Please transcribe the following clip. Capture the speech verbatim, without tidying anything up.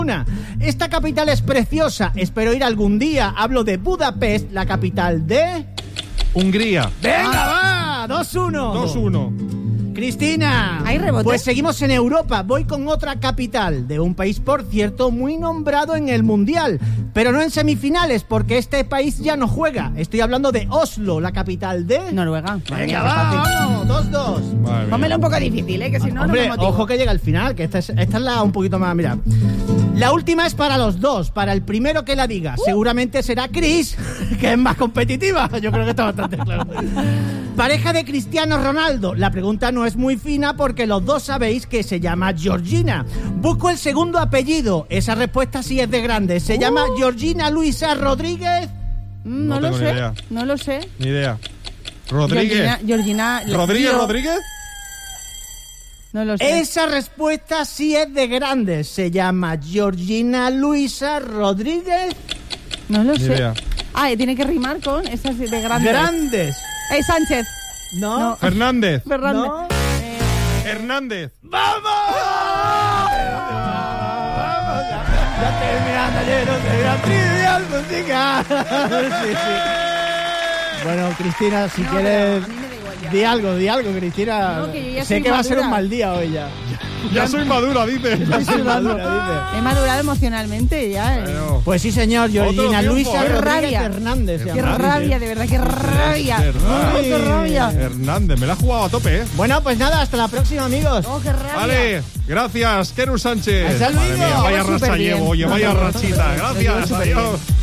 Una. Esta capital es preciosa, espero ir algún día. Hablo de Budapest, la capital de... Hungría. ¡Venga, va! dos uno. dos uno. Cristina. ¿Hay rebote? Pues seguimos en Europa. Voy con otra capital de un país, por cierto, muy nombrado en el Mundial, pero no en semifinales, porque este país ya no juega. Estoy hablando de Oslo, la capital de... Noruega. Venga, va, vamos, dos dos. Pónmelo un poco difícil, ¿eh? Que si no, Hombre, no me motivo. ojo que llega al final, que esta es, esta es la un poquito más... Mira, la última es para los dos, para el primero que la diga. Uh. Seguramente será Chris, que es más competitiva. Yo creo que está bastante claro. Pareja de Cristiano Ronaldo. La pregunta no es muy fina porque los dos sabéis que se llama Georgina. Busco el segundo apellido. Esa respuesta sí es de grande. ¿Se uh. llama Georgina Luisa Rodríguez? No, no lo sé, idea. no lo sé. Ni idea. Rodríguez. Georgina, Georgina ¿Rodríguez Río. Rodríguez? No lo sé. Esa respuesta sí es de grande. ¿Se llama Georgina Luisa Rodríguez? No lo Ni sé. idea. Ah, tiene que rimar con esas de grandes. Grandes. Eh, Sánchez. No. no. Fernández. Fernández. No. Eh, Hernández. ¡Vamos! ¡Vamos! Ya terminando lleno de la trivial música. Sí, sí. Bueno, Cristina, si no, quieres... a mí me da igual ya. Di algo, di algo, Cristina. No, que yo ya sé soy que va a ser madura. un mal día hoy ya. Ya soy madura, dice. Ya soy madura, dice. He madurado emocionalmente ya. eh. Bueno. Pues sí, señor, Georgina Otro Luisa triunfo, Rodríguez rabia. Hernández. se Qué llama. rabia, de verdad, qué rabia. verdad. Ay, qué rabia. Hernández, me la ha jugado a tope, ¿eh? Bueno, pues nada, hasta la próxima, amigos. Oh, qué rabia. Vale, gracias, Keru Sánchez. Hasta luego. Madre mía, vaya Súper racha bien. llevo, oye, vaya rachita. Gracias, Súper bien. adiós.